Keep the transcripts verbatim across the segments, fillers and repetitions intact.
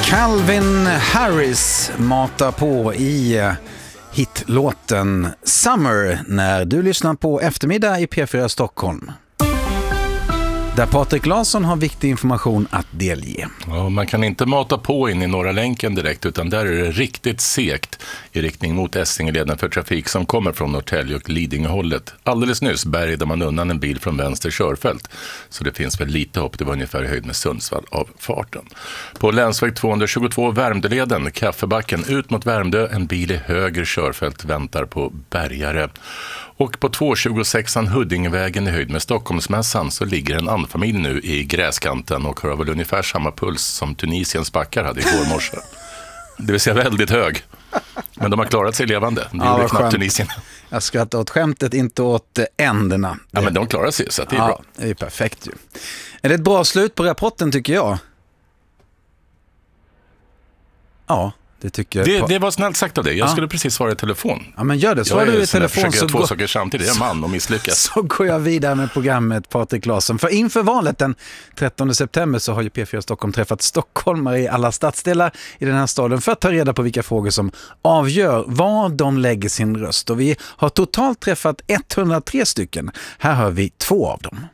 Calvin Harris matar på i hitlåten Summer när du lyssnar på Eftermiddag i P fyra Stockholm. Där Patrik Larsson har viktig information att delge. Ja, man kan inte mata på in i Norra länken direkt, utan där är det riktigt segt i riktning mot Essingeleden för trafik som kommer från Norrtälje och Lidingöhållet. Alldeles nyss bärgade man undan en bil från vänster körfält, så det finns väl lite hopp. Det var ungefär i höjd med Sundsvall av farten. På länsväg tvåhundratjugotvå Värmdöleden, Kaffebacken ut mot Värmdö, en bil i höger körfält väntar på bärgare. Och på tvåhundratjugosexan Huddingevägen i höjd med Stockholmsmässan så ligger en anfamilj nu i gräskanten och har väl ungefär samma puls som Tunisiens backar hade igår morse. Det vill säga väldigt hög. Men de har klarat sig levande. Det ja, gjorde knappt Tunisien. Jag skrattar åt skämtet, inte åt änderna. Ja, men de klarar sig så att det är ja, bra. Det är perfekt ju. Är det ett bra slut på rapporten tycker jag? Ja. Det, tycker det, på... det var snällt sagt av dig. Jag ja. skulle precis svara i telefon. Ja, men gör det. Svarar du i telefon så två går... saker samtidigt. Jag är man och misslyckas. Så går jag vidare med programmet Patrik Larsson. För inför valet den trettonde september så har ju P fyra Stockholm träffat stockholmare i alla stadsdelar i den här staden för att ta reda på vilka frågor som avgör var de lägger sin röst. Och vi har totalt träffat etthundratre stycken. Här har vi två av dem.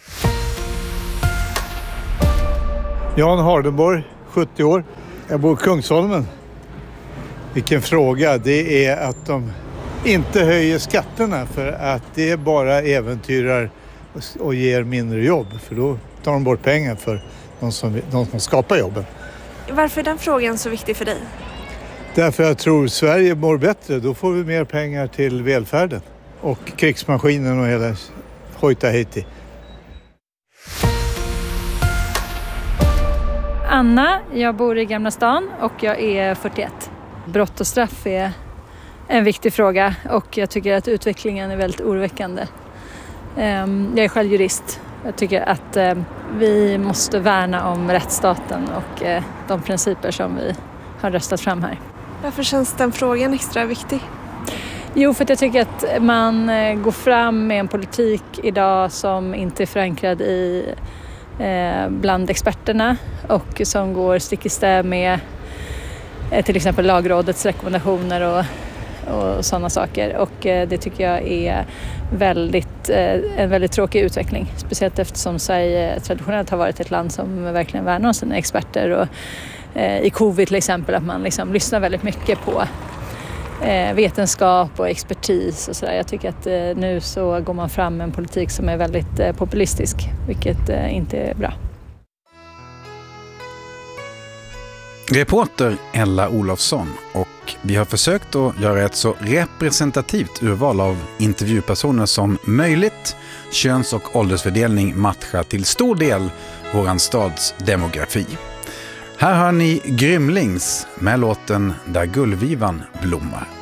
Jan Hardenborg, sjuttio år. Jag bor i Kungsholmen. Vilken fråga. Det är att de inte höjer skatterna för att det bara äventyrar och ger mindre jobb. För då tar de bort pengar för de som, de som skapar jobben. Varför är den frågan så viktig för dig? Därför jag tror Sverige mår bättre. Då får vi mer pengar till välfärden. Och krigsmaskinen och hela hojta hejti. Anna, jag bor i Gamla stan och jag är fyrtioett. Brott och straff är en viktig fråga och jag tycker att utvecklingen är väldigt oroväckande. Jag är själv jurist. Jag tycker att vi måste värna om rättsstaten och de principer som vi har röstat fram här. Varför känns den frågan extra viktig? Jo, för att jag tycker att man går fram med en politik idag som inte är förankrad i bland experterna och som går stick i stäv med till exempel lagrådets rekommendationer och, och sådana saker. Och det tycker jag är väldigt, en väldigt tråkig utveckling. Speciellt eftersom Sverige traditionellt har varit ett land som verkligen värnar om sina experter. Och i covid till exempel att man liksom lyssnar väldigt mycket på vetenskap och expertis och sådär. Jag tycker att nu så går man fram med en politik som är väldigt populistisk, vilket inte är bra. Reporter Ella Olofsson, och vi har försökt att göra ett så representativt urval av intervjupersoner som möjligt. Köns- och åldersfördelning matchar till stor del våran stads demografi. Här har ni Grymlings med låten Där gullvivan blommar.